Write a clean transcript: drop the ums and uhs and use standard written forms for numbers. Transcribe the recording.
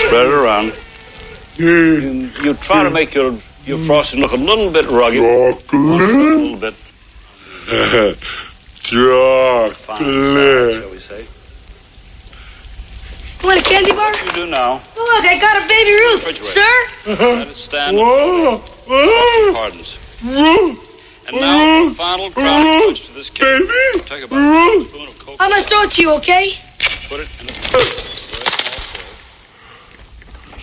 Spread it around. You try to make your frosting look a little bit rugged. Chocolate. A little bit. Chocolate. Shall we say? You want a candy bar? What you do now? Oh, look, I got a Baby Ruth. Sir? Let it stand. Pardons. And now the final crowning touch to this cake. Take about a spoon of cocoa. I'm gonna throw it to you, okay? Put it in a...